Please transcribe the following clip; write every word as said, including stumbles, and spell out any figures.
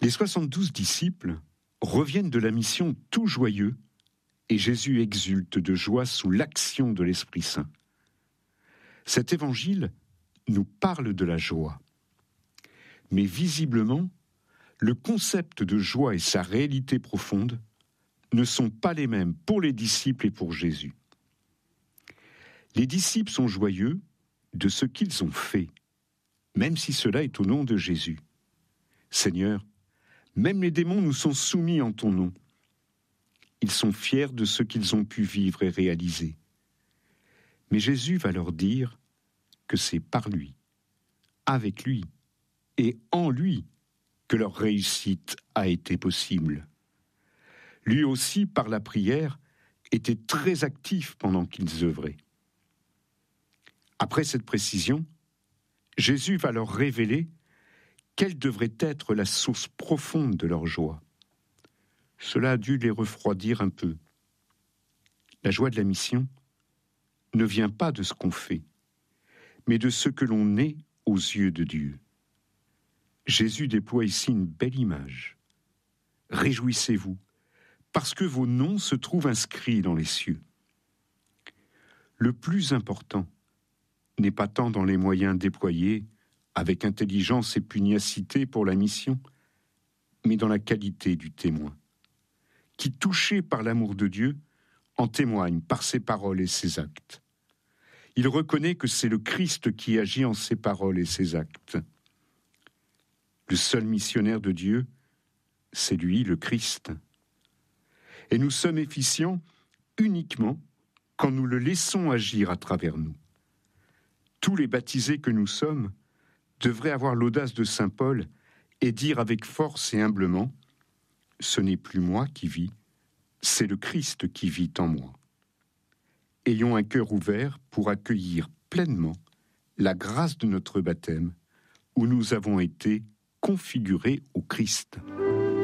Les soixante-douze disciples reviennent de la mission tout joyeux et Jésus exulte de joie sous l'action de l'Esprit Saint. Cet évangile nous parle de la joie. Mais visiblement, le concept de joie et sa réalité profonde ne sont pas les mêmes pour les disciples et pour Jésus. Les disciples sont joyeux de ce qu'ils ont fait, même si cela est au nom de Jésus. Seigneur, même les démons nous sont soumis en ton nom. Ils sont fiers de ce qu'ils ont pu vivre et réaliser. Mais Jésus va leur dire que c'est par lui, avec lui et en lui que leur réussite a été possible. Lui aussi, par la prière, était très actif pendant qu'ils œuvraient. Après cette précision, Jésus va leur révéler quelle devrait être la source profonde de leur joie. Cela a dû les refroidir un peu. La joie de la mission ne vient pas de ce qu'on fait, mais de ce que l'on est aux yeux de Dieu. Jésus déploie ici une belle image. Réjouissez-vous, parce que vos noms se trouvent inscrits dans les cieux. Le plus important n'est pas tant dans les moyens déployés avec intelligence et pugnacité pour la mission, mais dans la qualité du témoin, qui, touché par l'amour de Dieu, en témoigne par ses paroles et ses actes. Il reconnaît que c'est le Christ qui agit en ses paroles et ses actes. Le seul missionnaire de Dieu, c'est lui, le Christ. Et nous sommes efficients uniquement quand nous le laissons agir à travers nous. Tous les baptisés que nous sommes devraient avoir l'audace de saint Paul et dire avec force et humblement « Ce n'est plus moi qui vis, c'est le Christ qui vit en moi ». Ayons un cœur ouvert pour accueillir pleinement la grâce de notre baptême où nous avons été configurés au Christ.